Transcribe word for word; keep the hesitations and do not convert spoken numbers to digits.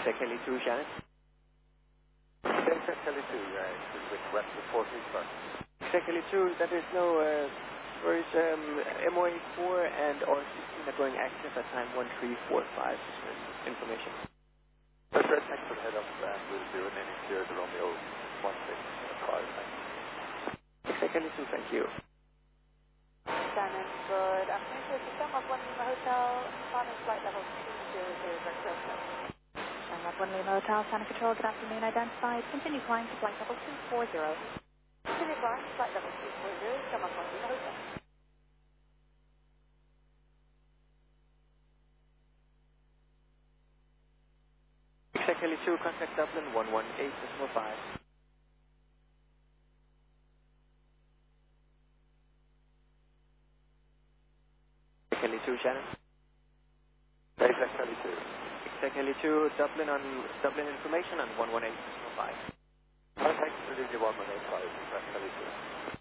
Heli two, Shannon. Exec Heli two, uh, is with West of four three first. Exec Heli two, that is no, uh, there is um, M O A four and R sixteen are going active at time one three four five, information. That's red taxi head up and we'll do remaining clear the Romeo one six five, thanks. Exec Heli two, thank you. Shannon, good afternoon. This is Sam of One Lima Hotel, Shannon flight level two zero zero Brexit. Sam of One Lima Hotel, Shannon Control, good afternoon, identified. Continue flying to flight level two four zero. Continue flying to flight level two four zero, Sam of One Lima Hotel. Exec Heli two, contact Dublin one one eight decimal five. Exec Heli two, Shannon. Exec Heli two. Exec Heli two, Dublin on Dublin information on one one eight decimal five. Contact Virginia one one eight five, Exec Heli two.